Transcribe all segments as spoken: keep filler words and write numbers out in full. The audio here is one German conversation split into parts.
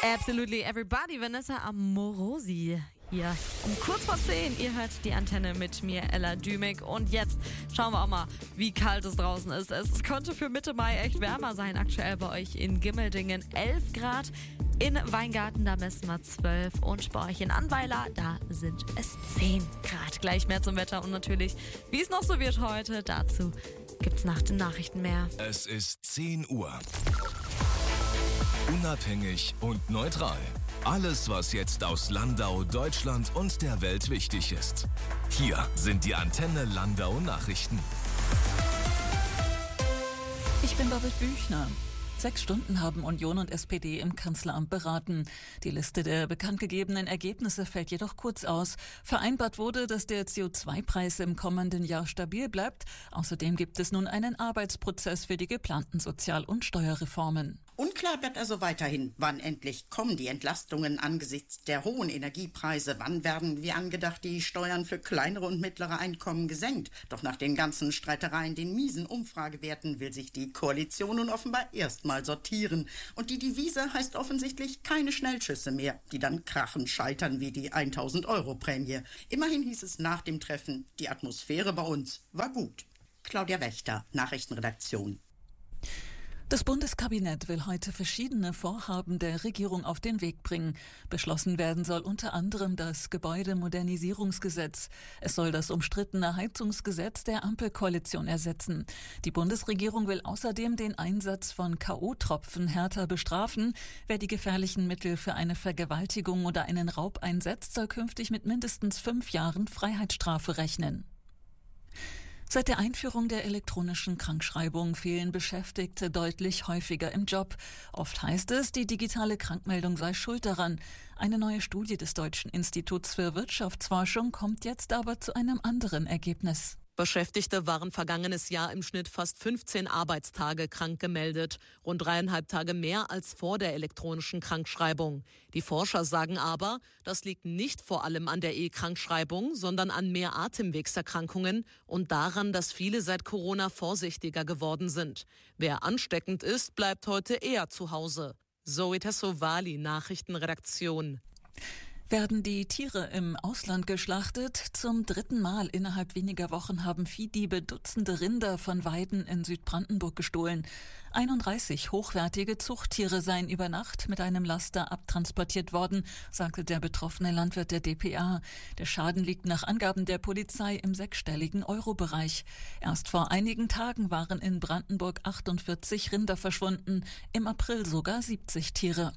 Absolutely Everybody, Vanessa Amorosi hier. Um kurz vor zehn, ihr hört die Antenne mit mir, Ella Dümig. Und jetzt schauen wir auch mal, wie kalt es draußen ist. Es könnte für Mitte Mai echt wärmer sein. Aktuell bei euch in Gimmeldingen elf Grad. In Weingarten, da messen wir zwölf. Und bei euch in Annweiler, da sind es zehn Grad. Gleich mehr zum Wetter und natürlich, wie es noch so wird heute. Dazu gibt's nach den Nachrichten mehr. Es ist zehn Uhr. Unabhängig und neutral. Alles, was jetzt aus Landau, Deutschland und der Welt wichtig ist. Hier sind die Antenne Landau Nachrichten. Ich bin David Büchner. Sechs Stunden haben Union und S P D im Kanzleramt beraten. Die Liste der bekanntgegebenen Ergebnisse fällt jedoch kurz aus. Vereinbart wurde, dass der C O zwei Preis im kommenden Jahr stabil bleibt. Außerdem gibt es nun einen Arbeitsprozess für die geplanten Sozial- und Steuerreformen. Unklar bleibt also weiterhin, wann endlich kommen die Entlastungen angesichts der hohen Energiepreise. Wann werden, wie angedacht, die Steuern für kleinere und mittlere Einkommen gesenkt? Doch nach den ganzen Streitereien, den miesen Umfragewerten, will sich die Koalition nun offenbar erstmal sortieren. Und die Devise heißt offensichtlich keine Schnellschüsse mehr, die dann krachend scheitern wie die tausend Euro Prämie. Immerhin hieß es nach dem Treffen, die Atmosphäre bei uns war gut. Claudia Wächter, Nachrichtenredaktion. Das Bundeskabinett will heute verschiedene Vorhaben der Regierung auf den Weg bringen. Beschlossen werden soll unter anderem das Gebäudemodernisierungsgesetz. Es soll das umstrittene Heizungsgesetz der Ampelkoalition ersetzen. Die Bundesregierung will außerdem den Einsatz von K O-Tropfen härter bestrafen. Wer die gefährlichen Mittel für eine Vergewaltigung oder einen Raub einsetzt, soll künftig mit mindestens fünf Jahren Freiheitsstrafe rechnen. Seit der Einführung der elektronischen Krankschreibung fehlen Beschäftigte deutlich häufiger im Job. Oft heißt es, die digitale Krankmeldung sei schuld daran. Eine neue Studie des Deutschen Instituts für Wirtschaftsforschung kommt jetzt aber zu einem anderen Ergebnis. Beschäftigte waren vergangenes Jahr im Schnitt fast fünfzehn Arbeitstage krank gemeldet. Rund dreieinhalb Tage mehr als vor der elektronischen Krankschreibung. Die Forscher sagen aber, das liegt nicht vor allem an der E-Krankschreibung, sondern an mehr Atemwegserkrankungen und daran, dass viele seit Corona vorsichtiger geworden sind. Wer ansteckend ist, bleibt heute eher zu Hause. Zoe Tassovali, Nachrichtenredaktion. Werden die Tiere im Ausland geschlachtet? Zum dritten Mal innerhalb weniger Wochen haben Viehdiebe Dutzende Rinder von Weiden in Südbrandenburg gestohlen. einunddreißig hochwertige Zuchttiere seien über Nacht mit einem Laster abtransportiert worden, sagte der betroffene Landwirt der D P A. Der Schaden liegt nach Angaben der Polizei im sechsstelligen Euro-Bereich. Erst vor einigen Tagen waren in Brandenburg achtundvierzig Rinder verschwunden, im April sogar siebzig Tiere.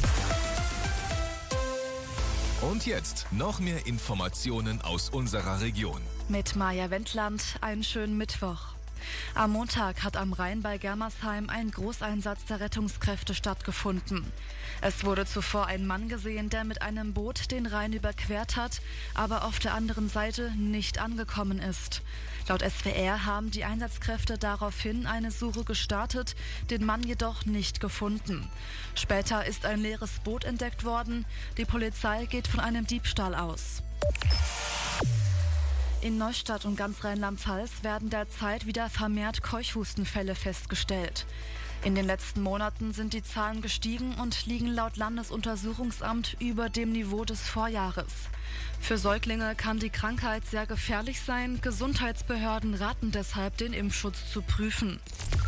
Und jetzt noch mehr Informationen aus unserer Region. Mit Maja Wendland, einen schönen Mittwoch. Am Montag hat am Rhein bei Germersheim ein Großeinsatz der Rettungskräfte stattgefunden. Es wurde zuvor ein Mann gesehen, der mit einem Boot den Rhein überquert hat, aber auf der anderen Seite nicht angekommen ist. Laut S W R haben die Einsatzkräfte daraufhin eine Suche gestartet, den Mann jedoch nicht gefunden. Später ist ein leeres Boot entdeckt worden. Die Polizei geht von einem Diebstahl aus. In Neustadt und ganz Rheinland-Pfalz werden derzeit wieder vermehrt Keuchhustenfälle festgestellt. In den letzten Monaten sind die Zahlen gestiegen und liegen laut Landesuntersuchungsamt über dem Niveau des Vorjahres. Für Säuglinge kann die Krankheit sehr gefährlich sein. Gesundheitsbehörden raten deshalb, den Impfschutz zu prüfen.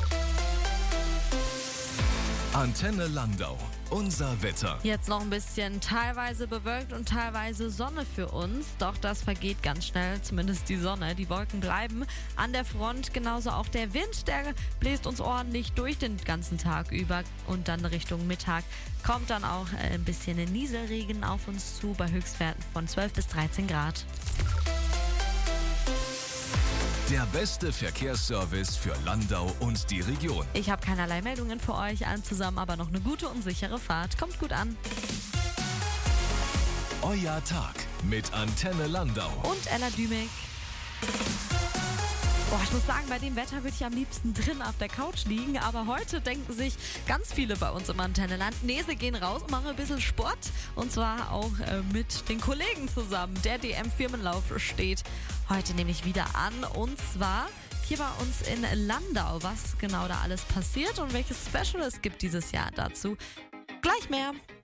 Antenne Landau. Unser Wetter. Jetzt noch ein bisschen teilweise bewölkt und teilweise Sonne für uns. Doch das vergeht ganz schnell, zumindest die Sonne. Die Wolken bleiben an der Front. Genauso auch der Wind, der bläst uns ordentlich durch den ganzen Tag über. Und dann Richtung Mittag kommt dann auch ein bisschen Nieselregen auf uns zu bei Höchstwerten von zwölf bis dreizehn Grad. Der beste Verkehrsservice für Landau und die Region. Ich habe keinerlei Meldungen für euch, allen zusammen aber noch eine gute und sichere Fahrt. Kommt gut an. Euer Tag mit Antenne Landau. Und Ella Dümig. Boah, ich muss sagen, bei dem Wetter würde ich am liebsten drin auf der Couch liegen. Aber heute denken sich ganz viele bei uns im Antenneland, nee, sie gehen raus und machen ein bisschen Sport. Und zwar auch äh, mit den Kollegen zusammen. Der D M-Firmenlauf steht heute nämlich wieder an. Und zwar hier bei uns in Landau. Was genau da alles passiert und welches Special es gibt dieses Jahr dazu. Gleich mehr.